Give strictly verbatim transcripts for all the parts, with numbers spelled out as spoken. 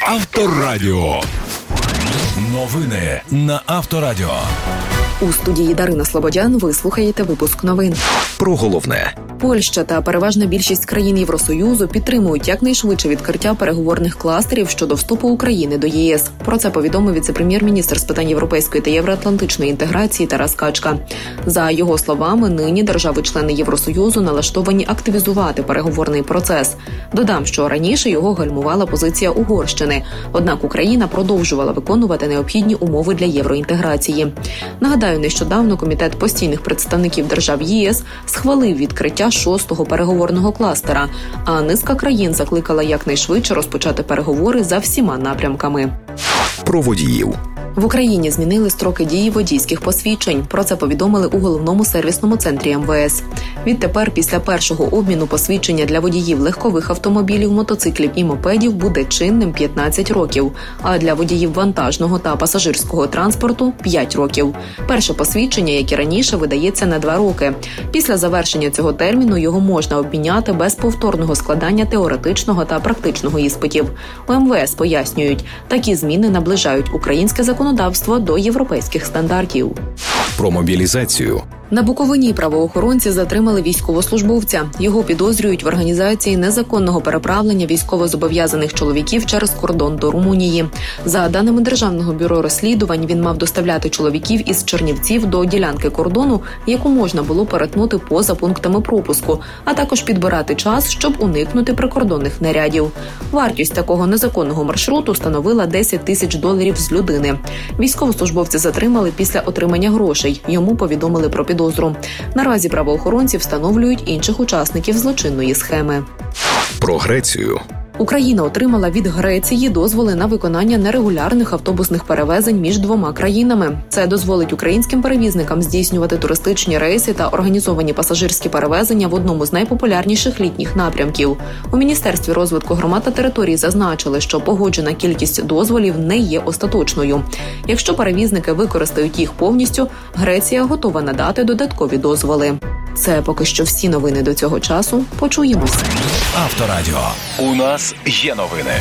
Авторадіо. Новини на Авторадіо. У студії Дарина Слободян ви слухаєте випуск новин. Про головне. Польща та переважна більшість країн Євросоюзу підтримують якнайшвидше відкриття переговорних кластерів щодо вступу України до ЄС. Про це повідомив віце-прем'єр-міністр з питань європейської та євроатлантичної інтеграції Тарас Качка. За його словами, нині держави-члени Євросоюзу налаштовані активізувати переговорний процес. Додам, що раніше його гальмувала позиція Угорщини, однак Україна продовжувала виконувати необхідні умови для євроінтеграції. Нагадаю, нещодавно Комітет постійних представників держав ЄС схвалив відкриття шостого переговорного кластера, а низка країн закликала якнайшвидше розпочати переговори за всіма напрямками. Про водіїв. В Україні змінили строки дії водійських посвідчень. Про це повідомили у головному сервісному центрі ем ве ес. Відтепер, після першого обміну посвідчення для водіїв легкових автомобілів, мотоциклів і мопедів буде чинним п'ятнадцять років, а для водіїв вантажного та пасажирського транспорту – п'ять років. Перше посвідчення, як і раніше, видається на два роки. Після завершення цього терміну його можна обміняти без повторного складання теоретичного та практичного іспитів. У ем ве ес пояснюють, такі зміни наближають українське законодавство до європейських стандартів. Про мобілізацію. На Буковині правоохоронці затримали військовослужбовця. Його підозрюють в організації незаконного переправлення військовозобов'язаних чоловіків через кордон до Румунії. За даними Державного бюро розслідувань, він мав доставляти чоловіків із Чернівців до ділянки кордону, яку можна було перетнути поза пунктами пропуску, а також підбирати час, щоб уникнути прикордонних нарядів. Вартість такого незаконного маршруту становила десять тисяч доларів з людини. Військовослужбовця затримали після отримання грошей. Йому повідомили про підозру. Наразі правоохоронці встановлюють інших учасників злочинної схеми. Про Грецію. Україна отримала від Греції дозволи на виконання нерегулярних автобусних перевезень між двома країнами. Це дозволить українським перевізникам здійснювати туристичні рейси та організовані пасажирські перевезення в одному з найпопулярніших літніх напрямків. У Міністерстві розвитку громад та територій зазначили, що погоджена кількість дозволів не є остаточною. Якщо перевізники використають їх повністю, Греція готова надати додаткові дозволи. Це поки що всі новини до цього часу. Почуємось. Авторадіо. У нас є новини.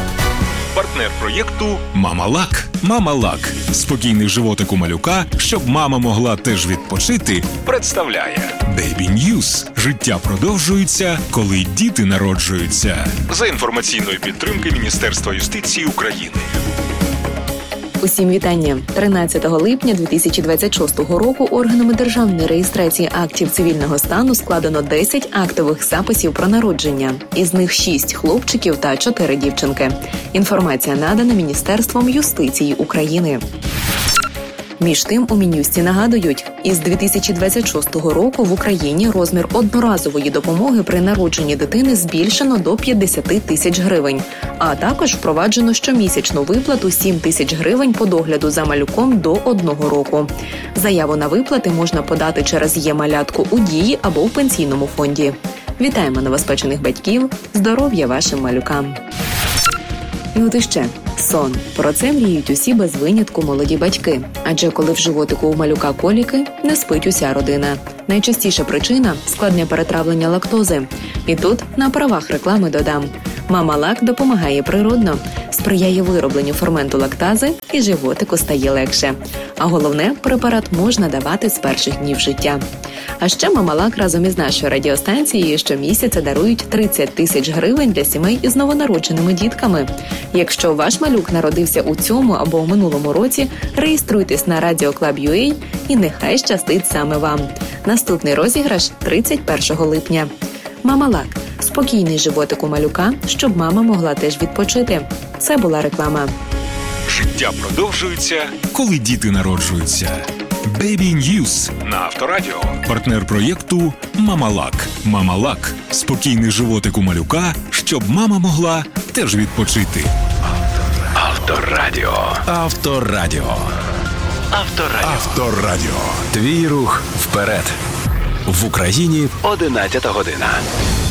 Партнер проєкту «Мама-Лак». «Мама-Лак» – спокійний животик у малюка, щоб мама могла теж відпочити, представляє Baby News. Життя продовжується, коли діти народжуються. За інформаційної підтримки Міністерства юстиції України. Усім вітання. тринадцятого липня дві тисячі двадцять шостого року органами державної реєстрації актів цивільного стану складено десять актових записів про народження. Із них шість хлопчиків та чотири дівчинки. Інформація надана Міністерством юстиції України. Між тим, у Мін'юсті нагадують, із дві тисячі двадцять шостого року в Україні розмір одноразової допомоги при народженні дитини збільшено до п'ятдесят тисяч гривень, а також впроваджено щомісячну виплату сім тисяч гривень по догляду за малюком до одного року. Заяву на виплати можна подати через «Є-малятку» у Дії або в пенсійному фонді. Вітаємо новоспечених батьків, здоров'я вашим малюкам! І от іще. Сон. Про це мріють усі без винятку молоді батьки. Адже коли в животику у малюка коліки, не спить уся родина. Найчастіша причина – складне перетравлення лактози. І тут на правах реклами додам. Мама-Лак допомагає природно, сприяє виробленню ферменту лактази і животику стає легше. А головне, препарат можна давати з перших днів життя. А ще Мама-Лак разом із нашою радіостанцією щомісяця дарують тридцять тисяч гривень для сімей із новонародженими дітками. Якщо ваш малюк народився у цьому або у минулому році, реєструйтесь на радіоклаб.ua і нехай щастить саме вам. Наступний розіграш тридцять першого липня. Мама-Лак. Спокійний животик у малюка, щоб мама могла теж відпочити. Це була реклама. Життя продовжується, коли діти народжуються. Baby News на Авторадіо. Партнер проєкту «Мама-Лак». «Мама-Лак» – спокійний животик у малюка, щоб мама могла теж відпочити. Авторадіо. Авторадіо. Авторадіо. Авторадіо. Твій рух вперед. В Україні одинадцята година.